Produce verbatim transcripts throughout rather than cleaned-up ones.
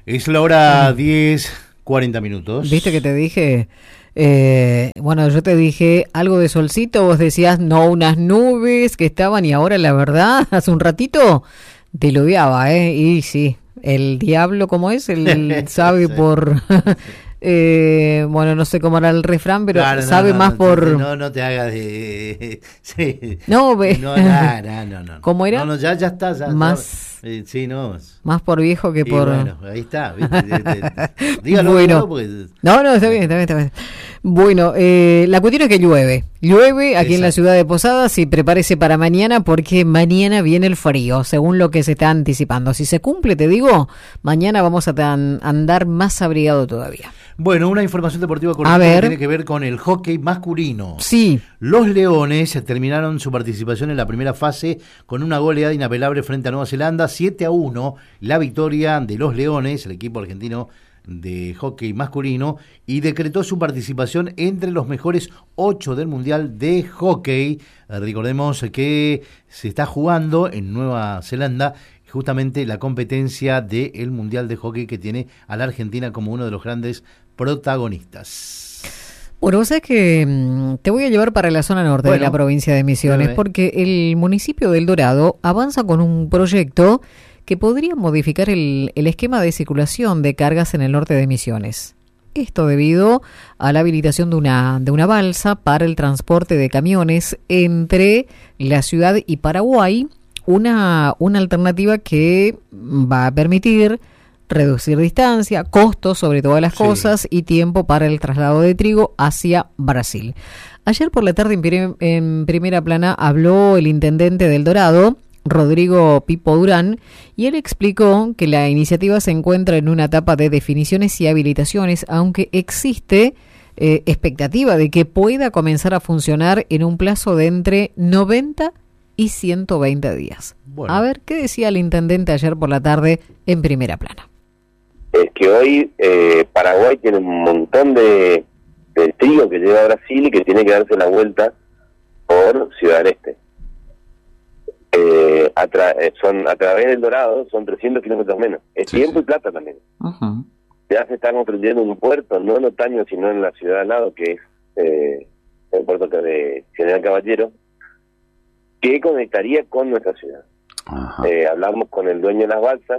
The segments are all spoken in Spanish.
Es la hora diez, cuarenta minutos. ¿Viste que te dije? Eh, bueno, yo te dije algo de solcito, vos decías no, unas nubes que estaban, y ahora la verdad, hace un ratito te lo odiaba, ¿eh? Y sí, el diablo, ¿cómo es? Él sabe sí. por... Eh, bueno, no sé cómo era el refrán, pero claro, sabe no, no, más no, por... No, no te hagas de... Sí. No, ve... no, no, no, no, no. ¿Cómo era? No, no, ya, ya está. Ya, más... Ya, eh, sí, no. Más por viejo que y por... bueno, ahí está. ¿Viste? Dígalo. Bueno. No, porque... no, no, está bien, está bien, está bien. Bueno, eh, la cuestión es que llueve. Llueve aquí Exacto. en la ciudad de Posadas, y prepárese para mañana porque mañana viene el frío, según lo que se está anticipando. Si se cumple, te digo, mañana vamos a tan, andar más abrigado todavía. Bueno, una información deportiva cortita que tiene que ver con el hockey masculino. Sí. Los Leones terminaron su participación en la primera fase con una goleada inapelable frente a Nueva Zelanda, siete a uno, la victoria de los Leones, el equipo argentino de hockey masculino, y decretó su participación entre los mejores ocho del Mundial de Hockey. Recordemos que se está jugando en Nueva Zelanda justamente la competencia del Mundial de Hockey, que tiene a la Argentina como uno de los grandes protagonistas. Bueno, vos sabés que mmm, te voy a llevar para la zona norte bueno, de la provincia de Misiones, bebé. Porque el municipio de El Dorado avanza con un proyecto que podría modificar el, el esquema de circulación de cargas en el norte de Misiones. Esto debido a la habilitación de una, de una balsa para el transporte de camiones entre la ciudad y Paraguay, una, una alternativa que va a permitir reducir distancia, costos sobre todas las sí. cosas y tiempo para el traslado de trigo hacia Brasil. Ayer por la tarde en, prim- en primera plana habló el intendente del Dorado, Rodrigo Pipo Durán, y él explicó que la iniciativa se encuentra en una etapa de definiciones y habilitaciones, aunque existe eh, expectativa de que pueda comenzar a funcionar en un plazo de entre noventa y ciento veinte días. Bueno. A ver, ¿qué decía el intendente ayer por la tarde en primera plana? Es que hoy eh, Paraguay tiene un montón de, de trigo que lleva a Brasil y que tiene que darse la vuelta por Ciudad del Este. Eh, a, tra- son, a través del Dorado son trescientos kilómetros menos. Es sí, tiempo sí. y plata también. Uh-huh. Ya se está construyendo un puerto, no en Otaño, sino en la ciudad al lado, que es eh, el puerto de General Caballero, que conectaría con nuestra ciudad. Uh-huh. Eh, hablamos con el dueño de las balsas,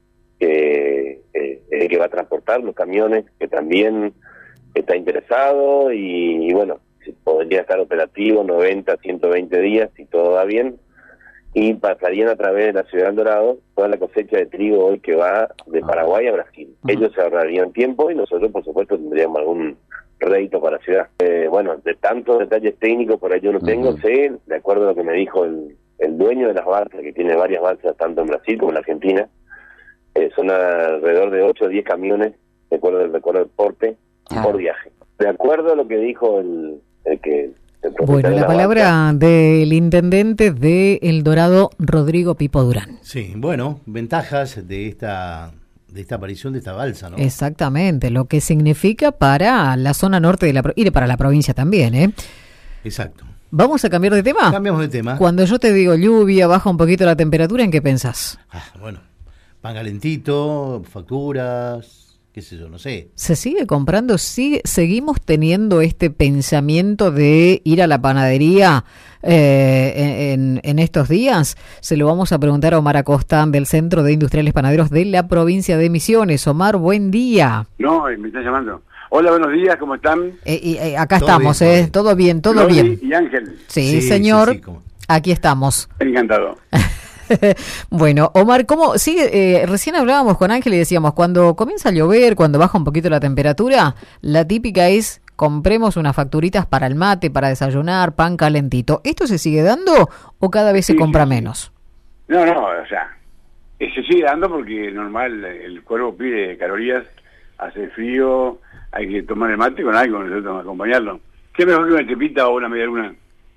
que, eh, eh, que va a transportar los camiones, que también está interesado, y, y bueno, podría estar operativo noventa, ciento veinte días, si todo va bien, y pasarían a través de la ciudad del Dorado toda la cosecha de trigo hoy que va de Paraguay a Brasil. Uh-huh. Ellos se ahorrarían tiempo y nosotros, por supuesto, tendríamos algún rédito para la ciudad. Eh, bueno, de tantos detalles técnicos por ahí yo no tengo, uh-huh. sé, de acuerdo a lo que me dijo el, el dueño de las balsas, que tiene varias balsas tanto en Brasil como en Argentina, eh, son alrededor de ocho o diez camiones, de acuerdo al recuerdo del porte, uh-huh. por viaje. De acuerdo a lo que dijo el, el que... Bueno, la, la palabra balsa. Del intendente de El Dorado, Rodrigo Pipo Durán. Sí, bueno, ventajas de esta de esta aparición de esta balsa, ¿no? Exactamente, lo que significa para la zona norte de la y para la provincia también, ¿eh? Exacto. ¿Vamos a cambiar de tema? Cambiamos de tema. Cuando yo te digo lluvia, baja un poquito la temperatura, ¿en qué pensás? Ah, bueno, pan calentito, facturas... qué sé yo, no sé. ¿Se sigue comprando? ¿Sigue, seguimos teniendo este pensamiento de ir a la panadería eh, en, en estos días? Se lo vamos a preguntar a Omar Acosta, del Centro de Industriales Panaderos de la provincia de Misiones. Omar, buen día. No, me está llamando. Hola, buenos días, ¿cómo están? Eh, eh, acá todo estamos, bien, eh, todo bien, todo Loli bien. Y Ángel. Sí, sí señor, sí, sí, aquí estamos. Encantado. Bueno, Omar, ¿cómo sigue? Eh, recién hablábamos con Ángel y decíamos, cuando comienza a llover, cuando baja un poquito la temperatura, la típica es compremos unas facturitas para el mate, para desayunar, pan calentito. ¿Esto se sigue dando o cada vez se sí, compra sí, menos? No, no, o sea, se sigue dando porque normal, el cuerpo pide calorías, hace frío, hay que tomar el mate con algo, nosotros acompañarlo. ¿Qué mejor que una chepita o una media luna?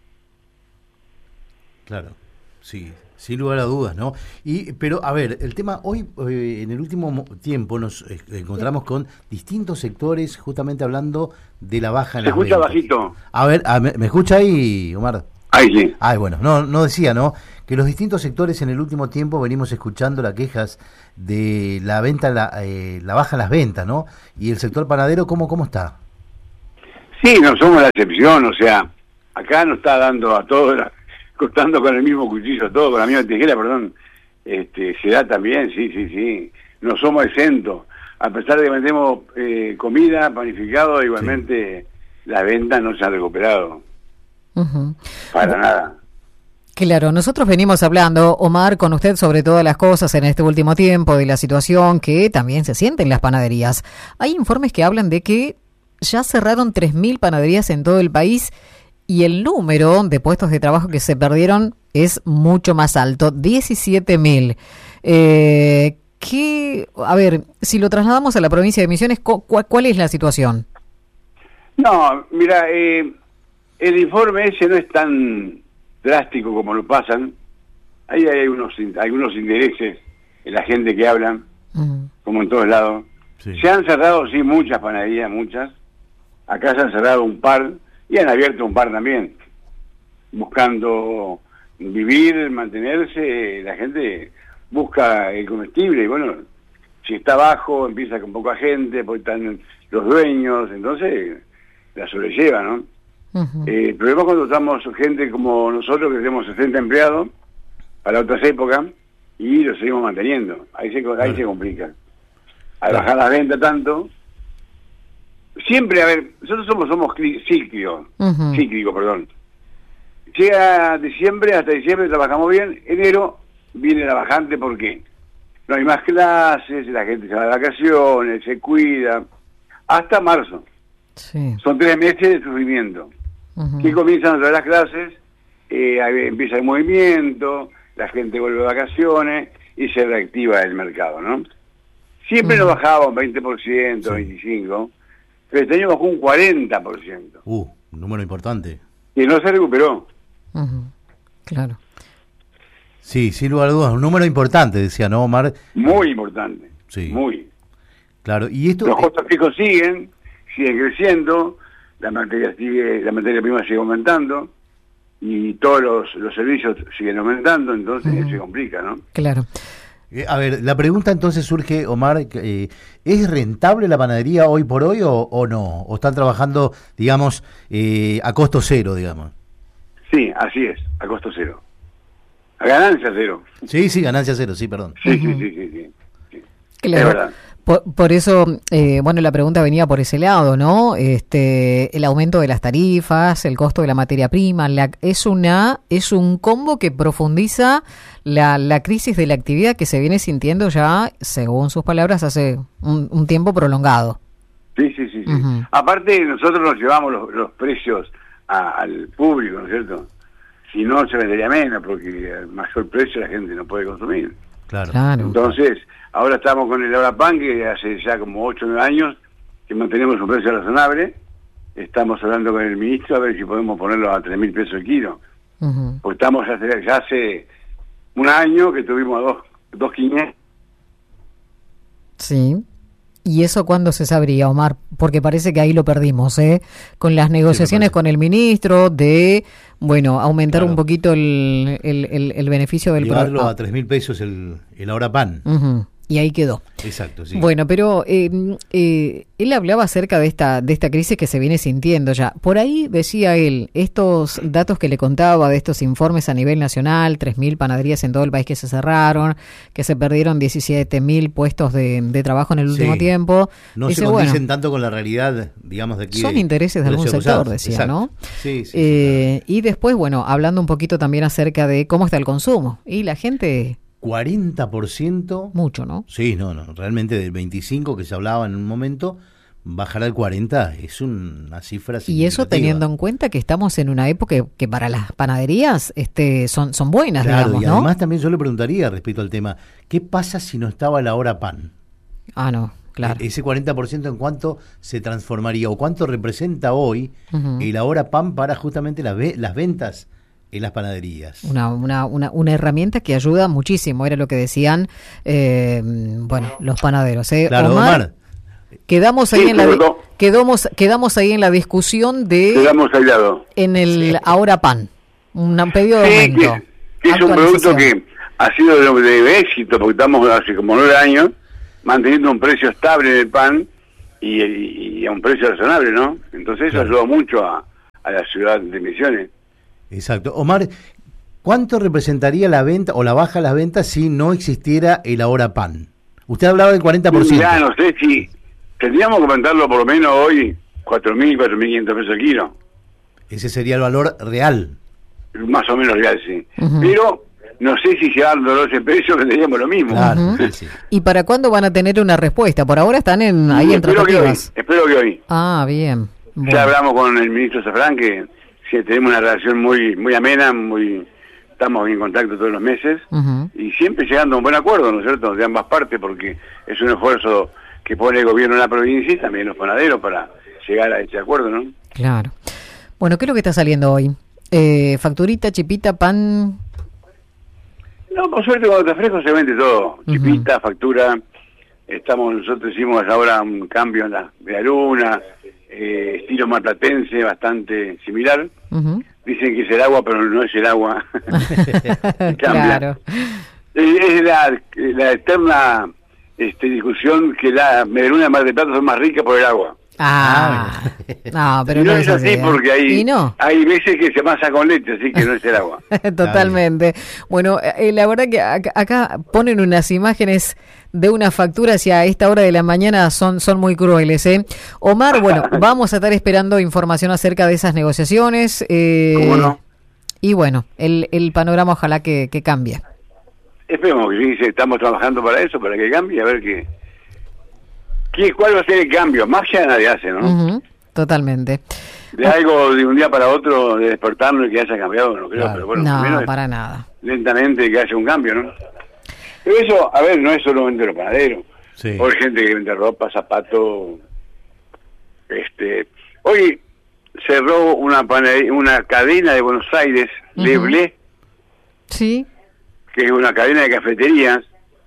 Claro, sí. Sin lugar a dudas, ¿no? Y pero, a ver, el tema, hoy, eh, en el último tiempo, nos eh, encontramos con distintos sectores justamente hablando de la baja en las ventas. Se escucha bajito. A ver, a, ¿me, ¿me escucha ahí, Omar? Ahí sí. Ay, bueno, no, no decía, ¿no? que los distintos sectores en el último tiempo venimos escuchando las quejas de la venta, la, eh, la baja en las ventas, ¿no? Y el sector panadero, ¿cómo, cómo está? Sí, no somos la excepción, o sea, acá nos está dando a todos, cortando con el mismo cuchillo, todo con la misma tijera, perdón, este, se da también, sí, sí, sí, no somos exentos, a pesar de que vendemos eh, comida, panificado, igualmente sí. Las ventas no se han recuperado, uh-huh. Para nada. Claro, nosotros venimos hablando, Omar, con usted sobre todas las cosas en este último tiempo, de la situación que también se siente en las panaderías. Hay informes que hablan de que ya cerraron tres mil panaderías en todo el país y el número de puestos de trabajo que se perdieron es mucho más alto, diecisiete mil. Eh, ¿qué, a ver, si lo trasladamos a la provincia de Misiones, ¿cu- ¿cuál es la situación? No, mira, eh, el informe ese no es tan drástico como lo pasan. Ahí hay unos algunos intereses en la gente que hablan, uh-huh. Como en todos lados. Sí. Se han cerrado, sí, muchas panaderías, muchas. Acá se han cerrado un par y han abierto un par también, buscando vivir, mantenerse. La gente busca el comestible y bueno, si está bajo empieza con poca gente, porque están los dueños, entonces la sobrelleva, ¿no? Uh-huh. Eh, el problema es cuando estamos gente como nosotros que tenemos sesenta empleados para otras épocas y lo seguimos manteniendo, ahí se, ahí uh-huh. se complica. Al bajar la venta tanto, siempre, a ver, nosotros somos somos cíclicos, uh-huh. cíclico, perdón. Llega diciembre, hasta diciembre trabajamos bien, enero viene la bajante porque no hay más clases, la gente se va de vacaciones, se cuida, hasta marzo. Sí. Son tres meses de sufrimiento. Uh-huh. Que comienzan otra vez las clases, eh, empieza el movimiento, la gente vuelve de vacaciones y se reactiva el mercado, ¿no? Siempre uh-huh. nos bajaba un veinte por ciento, sí. veinticinco por ciento, pero este año bajó un cuarenta por ciento. Uh, un número importante. Y no se recuperó. Uh-huh. Claro. Sí, sin lugar a dudas, un número importante, decía, ¿no, Omar? Muy importante, sí. Muy. Claro, y esto... Los costos fijos siguen, siguen creciendo, la materia sigue, la materia prima sigue aumentando, y todos los, los servicios siguen aumentando, entonces uh-huh. se complica, ¿no? Claro. Eh, a ver, la pregunta entonces surge, Omar, eh, ¿es rentable la panadería hoy por hoy o, o no? ¿O están trabajando, digamos, eh, a costo cero, digamos? Sí, así es, a costo cero. A ganancia cero. Sí, sí, ganancia cero, sí, perdón. Sí, uh-huh. sí, sí, sí, sí, sí. Claro. Es verdad. Por, por eso, eh, bueno, la pregunta venía por ese lado, ¿no? Este, el aumento de las tarifas, el costo de la materia prima, la, es una, es un combo que profundiza la, la crisis de la actividad que se viene sintiendo ya, según sus palabras, hace un, un tiempo prolongado. Sí, sí, sí, sí. Uh-huh. Aparte, nosotros nos llevamos los, los precios a, al público, ¿no es cierto? Si no, se vendería menos, porque al mayor precio la gente no puede consumir. Claro. claro. Entonces, ahora estamos con el Ahora Pan, que hace ya como ocho o nueve años que mantenemos un precio razonable. Estamos hablando con el ministro a ver si podemos ponerlo a tres mil pesos el kilo. Uh-huh. Porque estamos ya hace, ya hace un año que tuvimos a dos, dos quinientos. Sí. ¿Y eso cuándo se sabría, Omar? Porque parece que ahí lo perdimos, ¿eh? Con las negociaciones sí, con el ministro de, bueno, aumentar claro. un poquito el, el, el, el beneficio del producto. Llevarlo a tres mil pesos el, el Ahora Pan. Uh-huh. Y ahí quedó. Exacto, sí. Bueno, pero eh, eh, él hablaba acerca de esta de esta crisis que se viene sintiendo ya. Por ahí decía él, estos datos que le contaba de estos informes a nivel nacional, tres mil panaderías en todo el país que se cerraron, que se perdieron diecisiete mil puestos de, de trabajo en el último sí. tiempo. No dice, se condicen bueno, tanto con la realidad, digamos, de aquí. Son de, intereses de, de algún sector, decía, exacto. ¿no? Sí, sí. Eh, sí, y después, bueno, hablando un poquito también acerca de cómo está el consumo. Y la gente... cuarenta por ciento. Mucho, ¿no? Sí, no, no. Realmente del veinticinco que se hablaba en un momento, bajar al cuarenta es una cifra significativa. Y eso teniendo en cuenta que estamos en una época que, que para las panaderías este, son, son buenas, claro, digamos, y ¿no? además también yo le preguntaría respecto al tema, ¿qué pasa si no estaba el Ahora Pan? Ah, no, claro. E- ese cuarenta por ciento en cuánto se transformaría o cuánto representa hoy uh-huh. el Ahora Pan para justamente las, ve- las ventas en las panaderías. Una, una, una, una herramienta que ayuda muchísimo, era lo que decían eh, bueno, los panaderos. ¿eh? Claro, Omar, Omar. Quedamos ahí, sí, en la, no. quedamos, quedamos ahí en la discusión de... Quedamos aislados. En el sí. Ahora Pan, un pedido de sí, aumento. que es un producto que ha sido de, de éxito, porque estamos hace como nueve años manteniendo un precio estable en el pan y, y, y a un precio razonable, ¿no? Entonces eso claro. ayudó mucho a, a la ciudad de Misiones. Exacto. Omar, ¿cuánto representaría la venta o la baja de las ventas si no existiera el Ahora Pan? Usted hablaba del cuarenta por ciento. Ya no sé si tendríamos que aumentarlo por lo menos hoy cuatro mil, cuatro mil quinientos pesos el kilo. Ese sería el valor real. Más o menos real, sí. Uh-huh. Pero no sé si llevándolo ese precio tendríamos lo mismo. Claro, uh-huh. sí, sí. ¿Y para cuándo van a tener una respuesta? Por ahora están en ahí sí, en espero que hoy, espero que hoy. Ah, bien. Bueno. Ya hablamos con el ministro Zafrán, que sí, tenemos una relación muy muy amena, muy estamos en contacto todos los meses, uh-huh. y siempre llegando a un buen acuerdo, ¿no es cierto?, de ambas partes, porque es un esfuerzo que pone el gobierno en la provincia y también los panaderos para llegar a ese acuerdo, ¿no? Claro. Bueno, ¿qué es lo que está saliendo hoy? Eh, facturita, chipita, pan. No, por suerte cuando está fresco se vende todo. Uh-huh. Chipita, factura. Estamos, nosotros hicimos ahora un cambio en la, de la luna, eh, estilo marplatense, bastante similar. Uh-huh. Dicen que es el agua, pero no es el agua. Claro. Es la, la eterna este, discusión que la medialuna de Mar del Plata son más ricas por el agua. Ah, no, pero y no, no es así, así porque hay, no? hay veces que se masa con leche, así que no es el agua. Totalmente. Bueno, eh, la verdad que acá, acá ponen unas imágenes de una factura hacia esta hora de la mañana, son, son muy crueles, ¿eh? Omar, bueno, vamos a estar esperando información acerca de esas negociaciones. Eh, ¿Cómo no? Y bueno, el, el panorama ojalá que, que cambie. Esperemos que sí, estamos trabajando para eso, para que cambie, a ver qué... ¿Qué, ¿Cuál va a ser el cambio? Magia nadie hace, ¿no? Uh-huh, totalmente. De algo de un día para otro, de despertarnos y que haya cambiado, no creo, claro. pero bueno, no, menos para nada. Lentamente que haya un cambio, ¿no? Pero eso, a ver, no es solamente los panaderos. Sí. Hoy hay gente que vende ropa, zapatos. Este, hoy cerró una panadería, una cadena de Buenos Aires, uh-huh. Le Blé. Sí. Que es una cadena de cafeterías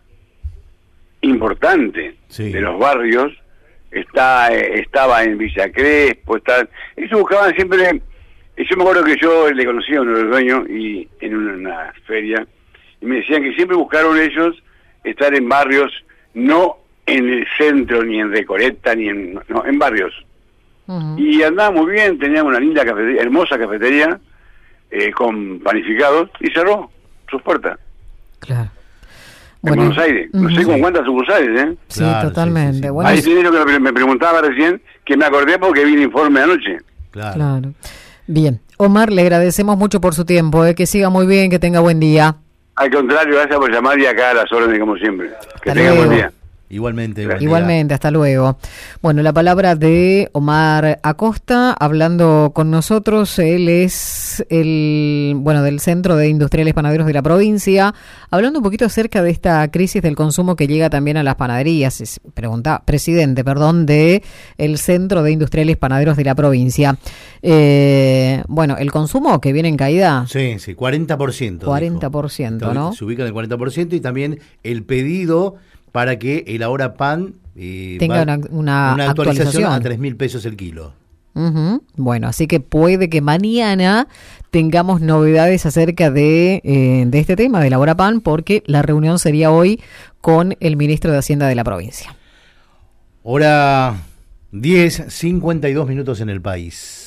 importante, sí. de los barrios. Está eh, estaba en Villa Crespo, está, ellos buscaban siempre, yo me acuerdo que yo le conocía a uno de los dueños y en una, una feria, y me decían que siempre buscaron ellos estar en barrios, no en el centro, ni en Recoleta, ni en, no, en barrios. Uh-huh. Y andaba muy bien, tenía una linda cafetería, hermosa cafetería, eh, con panificados, y cerró sus puertas. Claro. En bueno, Buenos Aires, no uh-huh. sé con cuántas sucursales, ¿eh? Sí, claro, totalmente. Sí, sí, sí. Bueno, ahí tiene lo que me preguntaba recién, que me acordé porque vi el informe anoche. Claro. claro. Bien. Omar, le agradecemos mucho por su tiempo, ¿eh? Que siga muy bien, que tenga buen día. Al contrario, gracias por llamar y acá a las órdenes como siempre. Que Hasta tenga luego. buen día. Igualmente. Igualmente, hasta luego. Bueno, la palabra de Omar Acosta, hablando con nosotros. Él es el, bueno, del Centro de Industriales Panaderos de la provincia, hablando un poquito acerca de esta crisis del consumo que llega también a las panaderías. Es, pregunta, presidente, perdón, de el Centro de Industriales Panaderos de la provincia. Eh, bueno, el consumo que viene en caída. Sí, sí, cuarenta por ciento. cuarenta por ciento, dijo. ¿no? Se ubica en el cuarenta por ciento y también el pedido para que el Ahora Pan eh, tenga una, una, una actualización, actualización a tres mil pesos el kilo. Uh-huh. Bueno, así que puede que mañana tengamos novedades acerca de, eh, de este tema del Ahora Pan, porque la reunión sería hoy con el ministro de Hacienda de la provincia. Hora diez, cincuenta y dos minutos en el país.